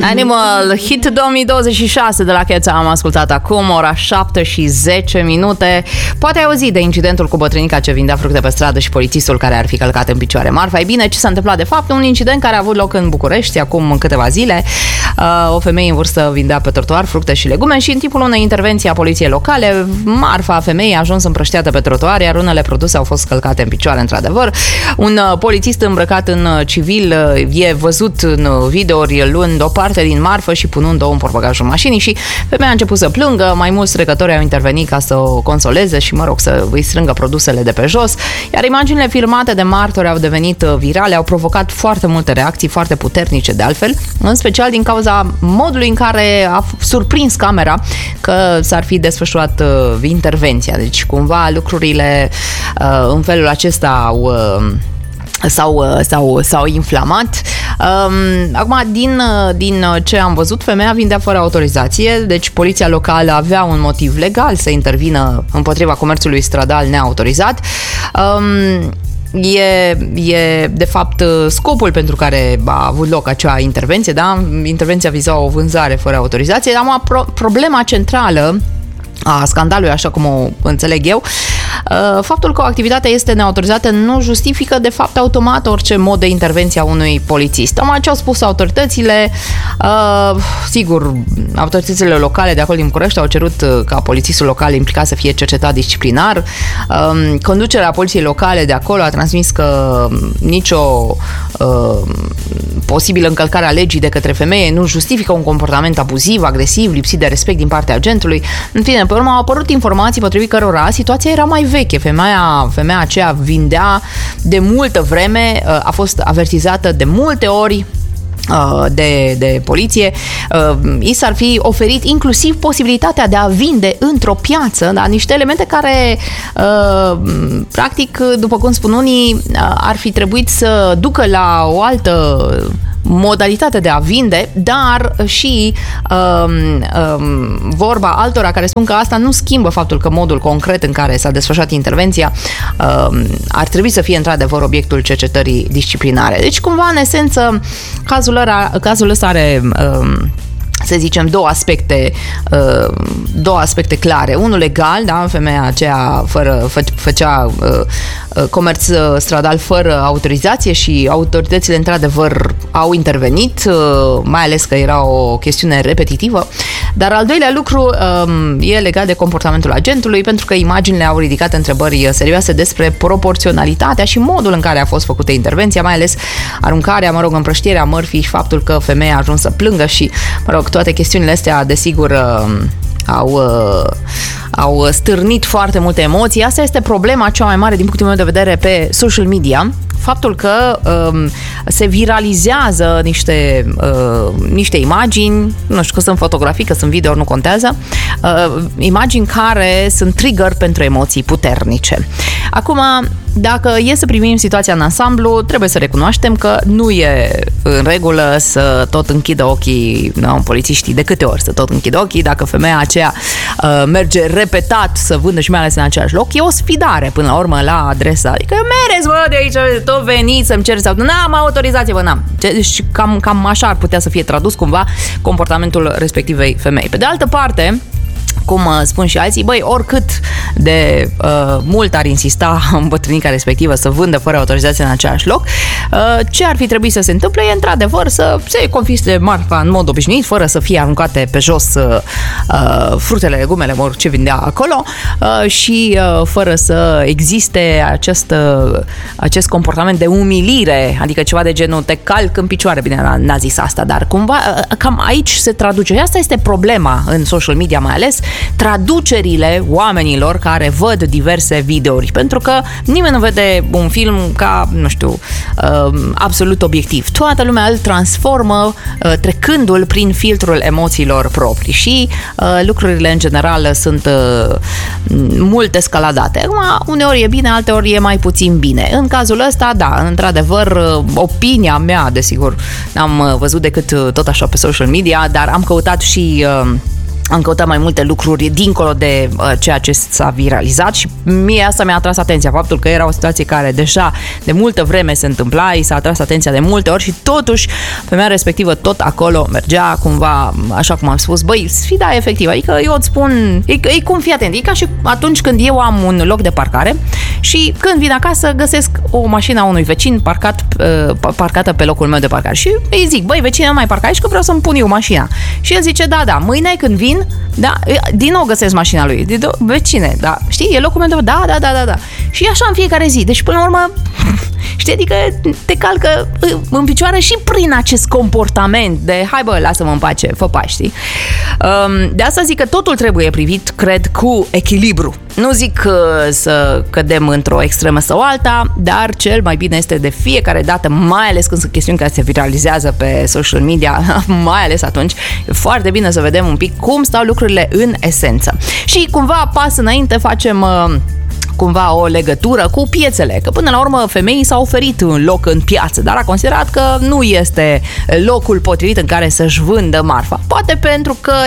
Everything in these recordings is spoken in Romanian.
Animal, hit 2026 de la Cheța am ascultat acum, ora 7:10. Poate ai auzit de incidentul cu bătrânica ce vindea fructe pe stradă și polițistul care ar fi călcat în picioare marfa. Ei bine, ce s-a întâmplat de fapt? Un incident care a avut loc în București acum câteva zile. O femeie în vârstă vindea pe trotuar fructe și legume și în timpul unei intervenții a poliției locale, marfa femeii a ajuns împrăștiată pe trotuar, iar unele produse au fost călcate în picioare, într-adevăr. Un polițist îmbrăcat în civil e văzut în videouri luând o parte din marfă și punând-o în portbagajul mașinii și femeia a început să plângă. Mai mulți trecători au intervenit ca să o consoleze și, să îi strângă produsele de pe jos, iar imaginile filmate de martori au devenit virale, au provocat foarte multe reacții, foarte puternice de altfel, în special din cauza modului în care a surprins camera că s-ar fi desfășurat intervenția. Deci, cumva, lucrurile în felul acesta s-au inflamat. Acum, din ce am văzut, femeia vindea fără autorizație, deci poliția locală avea un motiv legal să intervină împotriva comerțului stradal neautorizat. E de fapt scopul pentru care a avut loc acea intervenție, da? Intervenția viza o vânzare fără autorizație, dar problema centrală a scandalului, așa cum o înțeleg eu, faptul că o activitate este neautorizată nu justifică de fapt automat orice mod de intervenție a unui polițist. Ce au spus autoritățile, sigur, autoritățile locale de acolo din București au cerut ca polițistul local implicat să fie cercetat disciplinar. Conducerea poliției locale de acolo a transmis că nicio posibilă încălcare a legii de către femeie nu justifică un comportament abuziv, agresiv, lipsit de respect din partea agentului. În fine, pe urmă au apărut informații potrivit cărora situația era mai veche. Femeia aceea vindea de multă vreme, a fost avertizată de multe ori de poliție, i s-ar fi oferit inclusiv posibilitatea de a vinde într-o piață, da, niște elemente care practic, după cum spun unii, ar fi trebuit să ducă la o altă modalitate de a vinde, dar și vorba altora care spun că asta nu schimbă faptul că modul concret în care s-a desfășurat intervenția ar trebui să fie într-adevăr obiectul cercetării disciplinare. Deci, cumva, în esență, cazul ăsta are să zicem două aspecte clare. Unul legal, da, femeia aceea făcea comerț stradal fără autorizație și autoritățile într-adevăr au intervenit, mai ales că era o chestiune repetitivă. Dar al doilea lucru e legat de comportamentul agentului, pentru că imaginile au ridicat întrebări serioase despre proporționalitatea și modul în care a fost făcută intervenția, mai ales aruncarea, împrăștierea mărfii și faptul că femeia a ajuns să plângă și, toate chestiunile astea, desigur, au stârnit foarte multe emoții. Asta este problema cea mai mare din punctul meu de vedere pe social media. Faptul că se viralizează niște imagini, nu știu că sunt fotografii, că sunt video, nu contează, imagini care sunt trigger pentru emoții puternice. Acum, dacă e să privim situația în ansamblu, trebuie să recunoaștem că nu e în regulă să tot închidă ochii polițiștii. De câte ori să tot închidă ochii dacă femeia aceea merge repetat să vândă și mai ales în același loc? E o sfidare până la urmă la adresa. Adică mereți, de aici, tot veniți să-mi ceri sau n-am autorizație, n-am. Deci cam așa ar putea să fie tradus cumva comportamentul respectivei femei. Pe de altă parte, cum spun și alții, oricât de mult ar insista îmbătrânica respectivă să vândă fără autorizație în același loc, ce ar fi trebuit să se întâmple e într-adevăr să se confisce marfa în mod obișnuit, fără să fie aruncate pe jos fructele, legumele, ce vindea acolo și fără să existe acest comportament de umilire, adică ceva de genul te calc în picioare, bine, n-a zis asta, dar cumva cam aici se traduce. Asta este problema în social media, mai ales traducerile oamenilor care văd diverse videouri, pentru că nimeni nu vede un film ca, absolut obiectiv. Toată lumea îl transformă trecându-l prin filtrul emoțiilor proprii și lucrurile în general sunt mult escaladate. Acum, uneori e bine, alteori e mai puțin bine. În cazul ăsta, da, într-adevăr, opinia mea, desigur, n-am văzut decât tot așa pe social media, dar am căutat și am căutat mai multe lucruri dincolo de ceea ce s-a viralizat și mie asta mi-a atras atenția, faptul că era o situație care deja de multă vreme se întâmpla, i s-a atras atenția de multe ori și totuși femeia respectivă tot acolo mergea cumva, așa cum am spus, băi, sfida efectivă, adică eu îți spun, e cum, fii atent, e ca și atunci când eu am un loc de parcare și când vin acasă găsesc o mașină a unui vecin parcată pe locul meu de parcare și îi zic, băi, vecine, nu mai parca aici că vreau să-mi pun eu mașina. Și el zice, da, mâine când vin, da, din nou găsesc mașina lui, vecine, da, știi, e locul meu de... Da. Și așa în fiecare zi. Deci, până la urmă, știi, adică te calcă în picioare și prin acest comportament de hai bă, lasă-mă în pace, fă pași, știi? De asta zic că totul trebuie privit, cred, cu echilibru. Nu zic să cădem într-o extremă sau alta, dar cel mai bine este de fiecare dată, mai ales când sunt chestiuni care se viralizează pe social media, mai ales atunci, e foarte bine să vedem un pic cum stau lucrurile în esență. Și cumva, pas înainte, facem cumva o legătură cu piețele, că până la urmă femeii s-au oferit un loc în piață, dar a considerat că nu este locul potrivit în care să-și vândă marfa. Poate pentru că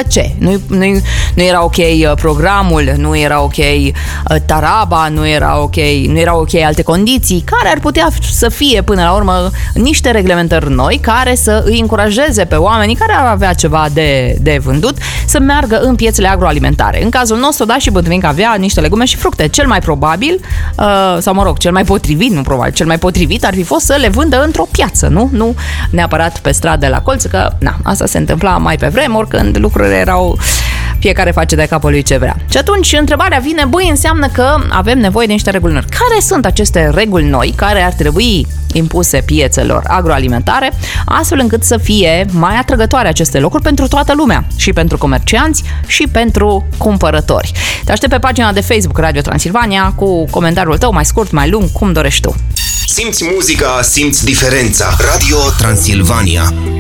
nu era ok programul, nu era ok taraba, nu era ok alte condiții, care ar putea să fie până la urmă niște reglementări noi care să îi încurajeze pe oamenii care ar avea ceva de vândut să meargă în piețele agroalimentare. În cazul nostru, da, și bătrânica avea niște legume și fructe. Cel mai probabil, sau mă rog, cel mai potrivit ar fi fost să le vândă într-o piață, nu neapărat pe stradă la colț, că asta se întâmpla mai pe vremuri când lucrurile erau fiecare face de capul lui ce vrea. Și atunci întrebarea vine, băi, înseamnă că avem nevoie de niște reguli noi. Care sunt aceste reguli noi care ar trebui impuse piețelor agroalimentare, astfel încât să fie mai atrăgătoare aceste locuri pentru toată lumea, și pentru comercianți și pentru cumpărători. Te aștept pe pagina de Facebook Radio Transilvania cu comentariul tău mai scurt, mai lung, cum dorești tu. Simți muzica, simți diferența. Radio Transilvania.